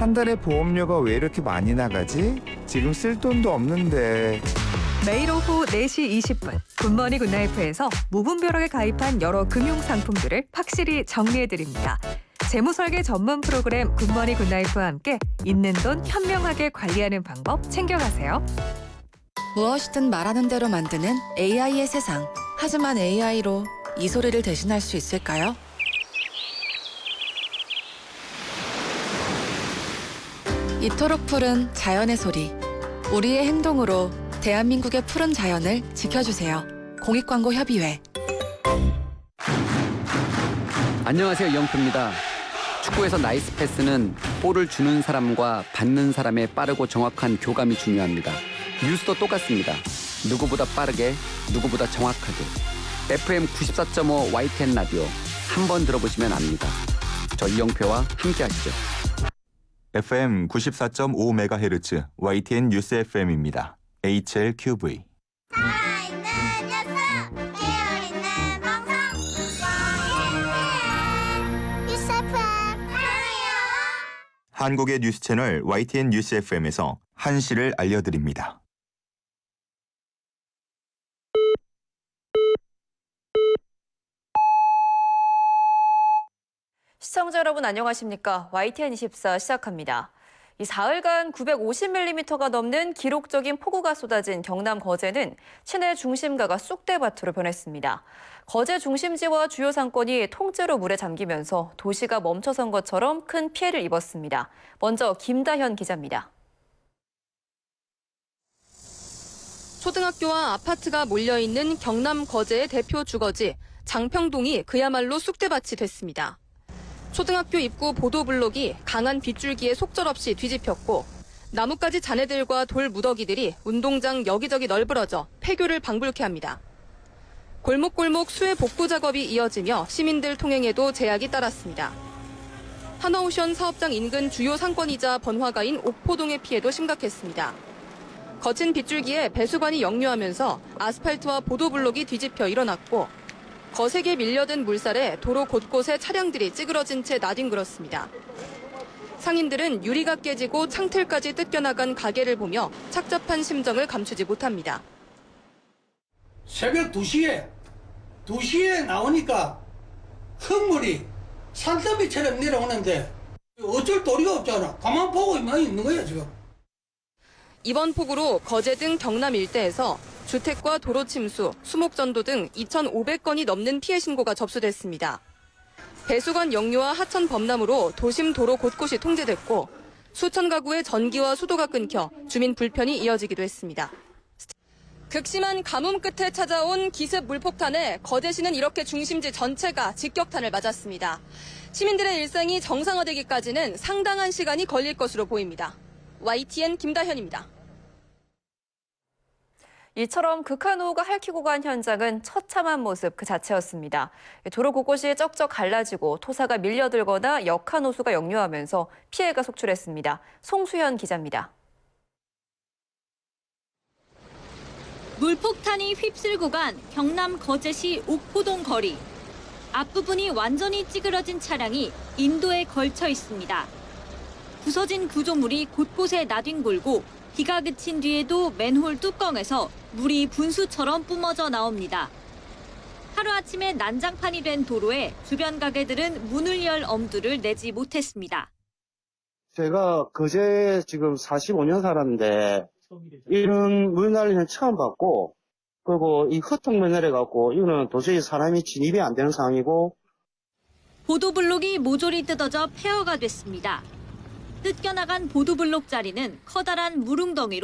한 달에 보험료가 왜 이렇게 많이 나가지? 지금 쓸 돈도 없는데. 매일 오후 4시 20분 굿모닝 굿나이프에서 무분별하게 가입한 여러 금융 상품들을 확실히 정리해드립니다. 재무설계 전문 프로그램 굿모닝 굿나이프와 함께 있는 돈 현명하게 관리하는 방법 챙겨가세요. 무엇이든 말하는 대로 만드는 AI의 세상. 하지만 AI로 이 소리를 대신할 수 있을까요? 이토록 푸른 자연의 소리. 우리의 행동으로 대한민국의 푸른 자연을 지켜주세요. 공익광고협의회. 안녕하세요. 이영표입니다. 축구에서 나이스 패스는 볼을 주는 사람과 받는 사람의 빠르고 정확한 교감이 중요합니다. 뉴스도 똑같습니다. 누구보다 빠르게, 누구보다 정확하게. FM 94.5 YTN 라디오 한번 들어보시면 압니다. 저 이영표와 함께하시죠. FM 94.5MHz YTN 뉴스 FM입니다. HLQV. 살아있는 뉴스, 깨어있는 방송, YTN 뉴스 FM. 사랑해요. 한국의 뉴스 채널 YTN 뉴스 FM에서 한시를 알려드립니다. 시청자 여러분 안녕하십니까? YTN24 시작합니다. 이 사흘간 950mm가 넘는 기록적인 폭우가 쏟아진 경남 거제는 시내 중심가가 쑥대밭으로 변했습니다. 거제 중심지와 주요 상권이 통째로 물에 잠기면서 도시가 멈춰선 것처럼 큰 피해를 입었습니다. 먼저 김다현 기자입니다. 초등학교와 아파트가 몰려있는 경남 거제의 대표 주거지 장평동이 그야말로 쑥대밭이 됐습니다. 초등학교 입구 보도블록이 강한 빗줄기에 속절없이 뒤집혔고 나뭇가지 잔해들과 돌 무더기들이 운동장 여기저기 널브러져 폐교를 방불케 합니다. 골목골목 수해 복구 작업이 이어지며 시민들 통행에도 제약이 따랐습니다. 하나오션 사업장 인근 주요 상권이자 번화가인 옥포동의 피해도 심각했습니다. 거친 빗줄기에 배수관이 역류하면서 아스팔트와 보도블록이 뒤집혀 일어났고 거세게 밀려든 물살에 도로 곳곳에 차량들이 찌그러진 채 나뒹굴었습니다. 상인들은 유리가 깨지고 창틀까지 뜯겨나간 가게를 보며 착잡한 심정을 감추지 못합니다. 새벽 2시에 나오니까 흙물이 산더미처럼 내려오는데 어쩔 도리가 없잖아. 가만 보고 있는 거야 지금. 이번 폭우로 거제 등 경남 일대에서 주택과 도로 침수, 수목전도 등 2,500건이 넘는 피해 신고가 접수됐습니다. 배수관 역류와 하천 범람으로 도심 도로 곳곳이 통제됐고 수천 가구의 전기와 수도가 끊겨 주민 불편이 이어지기도 했습니다. 극심한 가뭄 끝에 찾아온 기습 물폭탄에 거제시는 이렇게 중심지 전체가 직격탄을 맞았습니다. 시민들의 일상이 정상화되기까지는 상당한 시간이 걸릴 것으로 보입니다. YTN 김다현입니다. 이처럼 극한호우가 핥히고 간 현장은 처참한 모습 그 자체였습니다. 도로 곳곳이 쩍쩍 갈라지고 토사가 밀려들거나 역한 호수가 역류하면서 피해가 속출했습니다. 송수현 기자입니다. 물폭탄이 휩쓸고 간 경남 거제시 옥포동 거리. 앞부분이 완전히 찌그러진 차량이 인도에 걸쳐 있습니다. 부서진 구조물이 곳곳에 나뒹굴고 비가 그친 뒤에도 맨홀 뚜껑에서 물이 분수처럼 뿜어져 나옵니다. 하루아침에 난장판이 된 도로에 주변 가게들은 문을 열 엄두를 내지 못했습니다. 제가 거제 지금 45년 살았는데 이런 물 난리는 처음 봤고, 그리고 이 흙탕물 내려갖고 이거는 도저히 사람이 진입이 안 되는 상황이고. 보도블록이 모조리 뜯어져 폐허가 됐습니다. 뜯겨나간 보도블록 자리는 커다란 물웅덩이로